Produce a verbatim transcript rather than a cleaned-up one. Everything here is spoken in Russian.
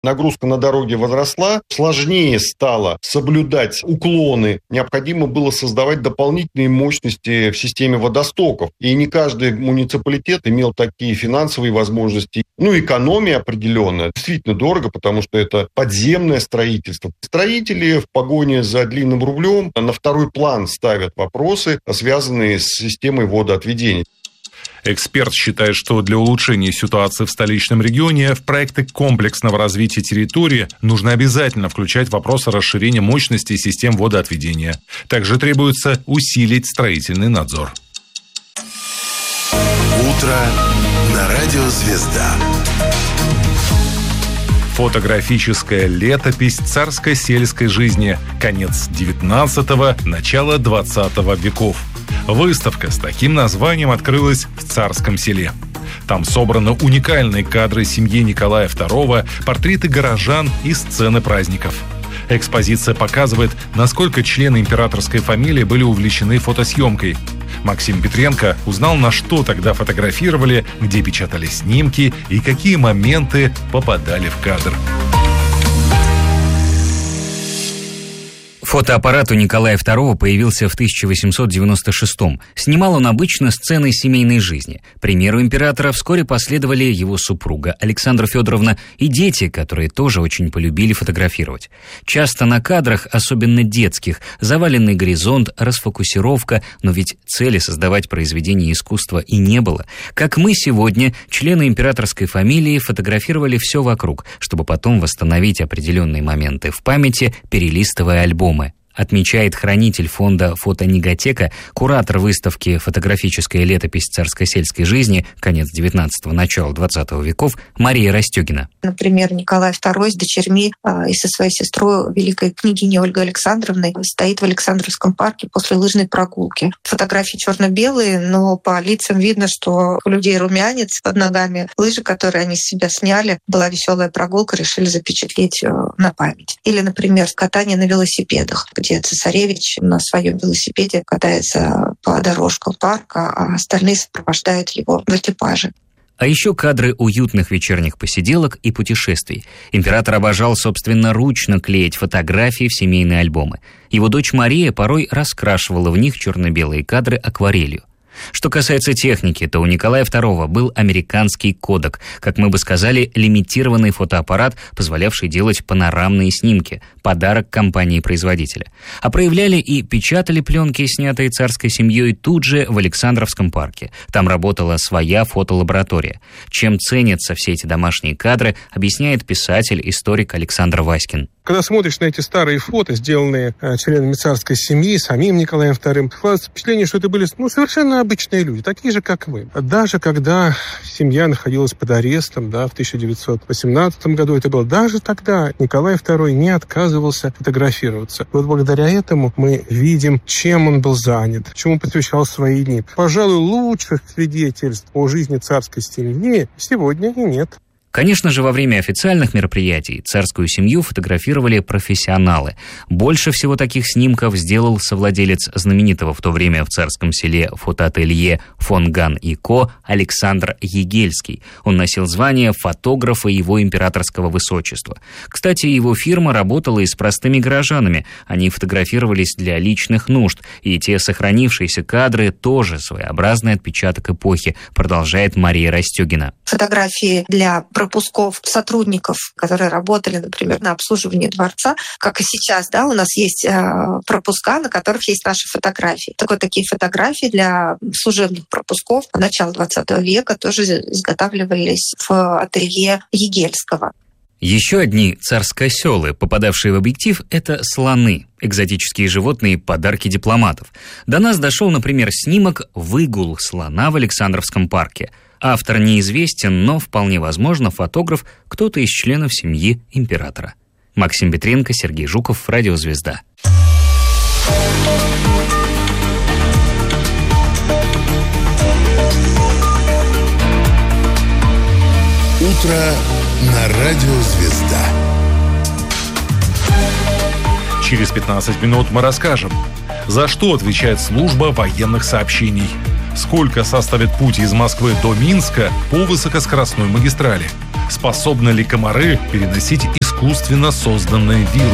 Нагрузка на дороге возросла, сложнее стало соблюдать уклоны. Необходимо было создавать дополнительные мощности в системе водостоков. И не каждый муниципалитет имел такие финансовые возможности. Ну, экономия определенная. Действительно дорого, потому что это подземное строительство. Строители в погоне за длинным рублем на второй план ставят вопросы, связанные с системой водоотведения. Эксперт считает, что для улучшения ситуации в столичном регионе в проекты комплексного развития территории нужно обязательно включать вопросы расширения мощности систем водоотведения. Также требуется усилить строительный надзор. Утро на радио «Звезда». Фотографическая летопись царско-сельской жизни. Конец девятнадцатого, начало двадцатого веков. Выставка с таким названием открылась в Царском Селе. Там собраны уникальные кадры семьи Николая второго, портреты горожан и сцены праздников. Экспозиция показывает, насколько члены императорской фамилии были увлечены фотосъемкой. Максим Петренко узнал, на что тогда фотографировали, где печатали снимки и какие моменты попадали в кадр. Фотоаппарат у Николая второго появился в тысяча восемьсот девяносто шестом. Снимал он обычно сцены семейной жизни. Примеру императора вскоре последовали его супруга Александра Федоровна и дети, которые тоже очень полюбили фотографировать. Часто на кадрах, особенно детских, заваленный горизонт, расфокусировка, но ведь цели создавать произведение искусства и не было. Как мы сегодня, члены императорской фамилии, фотографировали все вокруг, чтобы потом восстановить определенные моменты в памяти, перелистывая альбомы. Отмечает хранитель фонда «Фотонеготека», куратор выставки «Фотографическая летопись царско-сельской жизни. Конец девятнадцатого, начало двадцатого веков» Мария Растёгина. Например, Николай второй с дочерьми э, и со своей сестрой, великой княгиней Ольгой Александровной, стоит в Александровском парке после лыжной прогулки. Фотографии черно-белые, но по лицам видно, что у людей румянец под ногами. Лыжи, которые они с себя сняли, была веселая прогулка, решили запечатлеть э, на память. Или, например, катание на велосипедах, где цесаревич на своем велосипеде катается по дорожкам парка, а остальные сопровождают его в экипаже. А еще кадры уютных вечерних посиделок и путешествий. Император обожал собственноручно клеить фотографии в семейные альбомы. Его дочь Мария порой раскрашивала в них черно-белые кадры акварелью. Что касается техники, то у Николая второго был американский Kodak, как мы бы сказали, лимитированный фотоаппарат, позволявший делать панорамные снимки, подарок компании-производителя. А проявляли и печатали пленки, снятые царской семьей, тут же в Александровском парке. Там работала своя фотолаборатория. Чем ценятся все эти домашние кадры, объясняет писатель-историк Александр Васькин. Когда смотришь на эти старые фото, сделанные э, членами царской семьи, самим Николаем вторым, складывается впечатление, что это были ну, совершенно обычные люди, такие же, как вы. Даже когда семья находилась под арестом, да, в тысяча девятьсот восемнадцатом году, это было, даже тогда Николай второй не отказывался фотографироваться. Вот благодаря этому мы видим, чем он был занят, чему посвящал свои дни. Пожалуй, лучших свидетельств о жизни царской семьи сегодня и нет. Конечно же, во время официальных мероприятий царскую семью фотографировали профессионалы. Больше всего таких снимков сделал совладелец знаменитого в то время в Царском Селе фотоателье «Фон Ган и Ко» Александр Егельский. Он носил звание фотографа его императорского высочества. Кстати, его фирма работала и с простыми горожанами. Они фотографировались для личных нужд, и те сохранившиеся кадры тоже своеобразный отпечаток эпохи, продолжает Мария Растёгина. Фотографии для пропусков сотрудников, которые работали, например, на обслуживании дворца, как и сейчас, да, у нас есть э, пропуска, на которых есть наши фотографии. Так вот, такие фотографии для служебных пропусков начала двадцатого века тоже изготавливались в ателье Егельского. Еще одни царскоселы, попадавшие в объектив, это слоны, экзотические животные, подарки дипломатов. До нас дошел, например, снимок «Выгул слона в Александровском парке». Автор неизвестен, но вполне возможно фотограф кто-то из членов семьи императора. Максим Петренко, Сергей Жуков, Радио «Звезда». Утро на Радио «Звезда». Через пятнадцать минут мы расскажем, за что отвечает служба военных сообщений, сколько составит путь из Москвы до Минска по высокоскоростной магистрали, Способны ли комары переносить искусственно созданные вирусы?